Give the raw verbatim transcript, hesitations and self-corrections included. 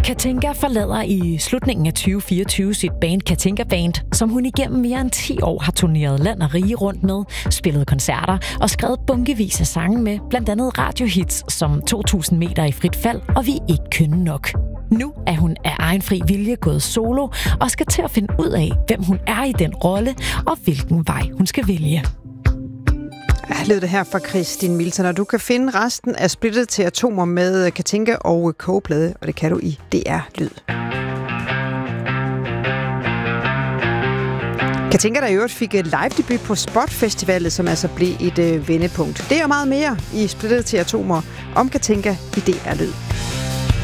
Katinka forlader i slutningen af tyve fireogtyve sit band Katinka Band, som hun igennem mere end ti år har turneret land og rige rundt med, spillet koncerter og skrevet bunkevis af sange med, blandt andet radiohits som to tusind meter i frit fald og Vi er ikke kønne nok. Nu er hun af egen fri vilje gået solo og skal til at finde ud af, hvem hun er i den rolle og hvilken vej hun skal vælge. Jeg lød det her fra Christine Milton, og du kan finde resten af Splittet til atomer med Katinka og Kogeplade, og det kan du i D R Lyd. Katinka, der i øvrigt fik live debut på Spot Festivalet, som altså blev et øh, vendepunkt. Det er meget mere i Splittet til atomer om Katinka i D R Lyd.